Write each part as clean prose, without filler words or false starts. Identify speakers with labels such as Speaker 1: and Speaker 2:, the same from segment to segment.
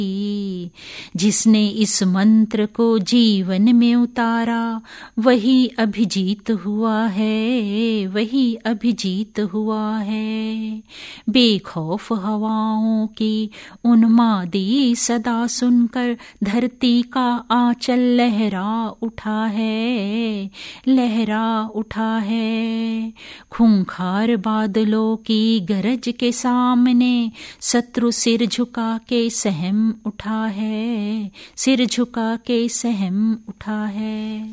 Speaker 1: जिसने इस मंत्र को जीवन में उतारा वही अभिजीत हुआ है, वही अभिजीत हुआ है। बेखौफ हवाओं की उन्मादी सदा सुनकर धरती का आंचल लहरा उठा है, लहरा उठा है। खूंखार बादलों की गरज के सामने शत्रु सिर झुका के सहम उठा है, सिर झुका के सहम उठा है।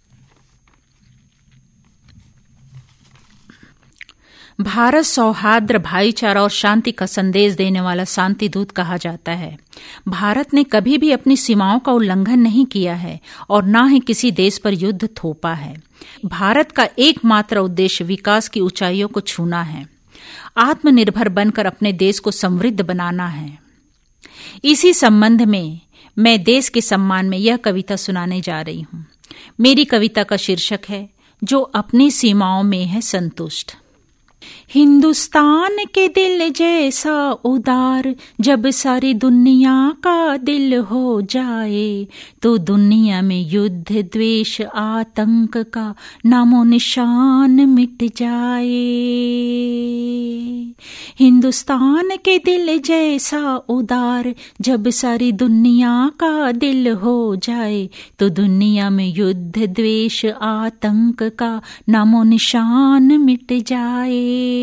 Speaker 1: भारत सौहार्द, भाईचारा और शांति का संदेश देने वाला शांति दूत कहा जाता है। भारत ने कभी भी अपनी सीमाओं का उल्लंघन नहीं किया है और न ही किसी देश पर युद्ध थोपा है। भारत का एकमात्र उद्देश्य विकास की ऊंचाइयों को छूना है, आत्मनिर्भर बनकर अपने देश को समृद्ध बनाना है। इसी संबंध में मैं देश के सम्मान में यह कविता सुनाने जा रही हूं। मेरी कविता का शीर्षक है जो अपनी सीमाओं में है संतुष्ट। हिंदुस्तान के दिल जैसा उदार जब सारी दुनिया का दिल हो जाए तो दुनिया में युद्ध, द्वेष, आतंक का नामो निशान मिट जाए। हिंदुस्तान के दिल जैसा उदार जब सारी दुनिया का दिल हो जाए तो दुनिया में युद्ध, द्वेष, आतंक का नामो निशान मिट जाए।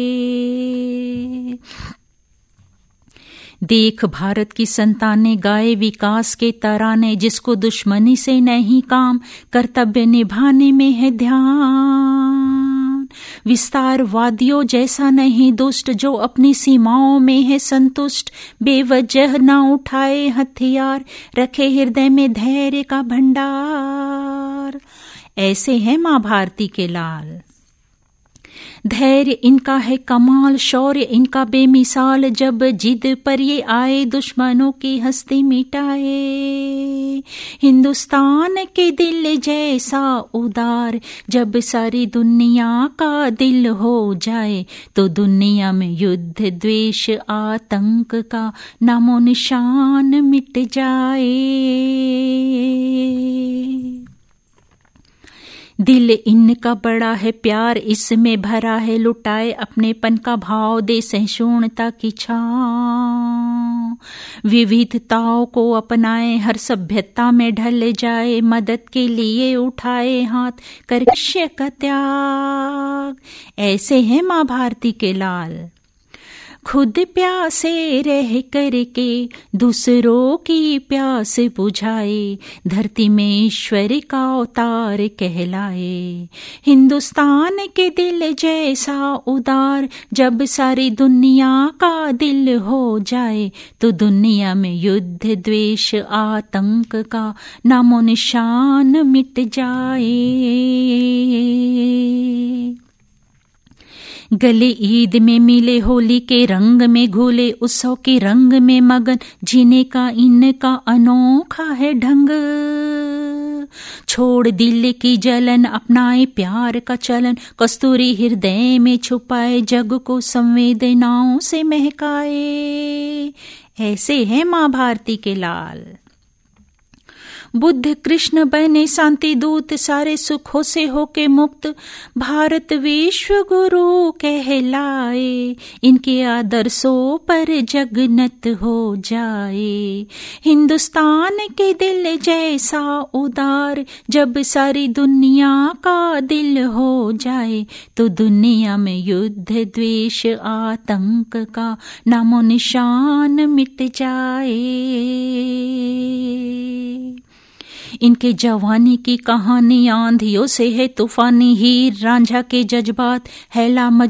Speaker 1: देख भारत की संतानें गाए विकास के तराने, जिसको दुश्मनी से नहीं काम कर्तव्य निभाने में है ध्यान। विस्तारवादियों जैसा नहीं दुष्ट जो अपनी सीमाओं में है संतुष्ट, बेवजह न उठाए हथियार, रखे हृदय में धैर्य का भंडार। ऐसे है मां भारती के लाल। धैर्य इनका है कमाल, शौर्य इनका बेमिसाल, जब जिद पर ये आए दुश्मनों की हस्ती मिटाए। हिंदुस्तान के दिल जैसा उदार जब सारी दुनिया का दिल हो जाए तो दुनिया में युद्ध, द्वेष, आतंक का नामो निशान मिट जाए। दिल इनका बड़ा है, प्यार इसमें भरा है, लुटाए अपनेपन का भाव दे सहिष्णुता की छांव। विविधताओं को अपनाए, हर सभ्यता में ढल जाए, मदद के लिए उठाए हाथ कर कष्य का त्याग। ऐसे हैं मां भारती के लाल। खुद प्यासे रह करके दूसरों की प्यास बुझाए, धरती में ईश्वर का अवतार कहलाए। हिंदुस्तान के दिल जैसा उदार जब सारी दुनिया का दिल हो जाए तो दुनिया में युद्ध, द्वेष, आतंक का नामो निशान मिट जाए। गले ईद में मिले, होली के रंग में घुले, उत्सव के रंग में मगन, जीने का इनका अनोखा है ढंग। छोड़ दिल की जलन, अपनाए प्यार का चलन, कस्तूरी हृदय में छुपाए, जग को संवेदनाओं से महकाए। ऐसे है मां भारती के लाल। बुद्ध कृष्ण बने शांति दूत, सारे सुखों से होके मुक्त, भारत विश्व गुरु कहलाए, इनके आदर्शों पर जगन्नत हो जाए। हिंदुस्तान के दिल जैसा उदार जब सारी दुनिया का दिल हो जाए तो दुनिया में युद्ध, द्वेष, आतंक का नामो निशान मिट जाए। इनके जवानी की कहानी आंधियों से है तूफानी, हीर रांझा के जज्बात हैला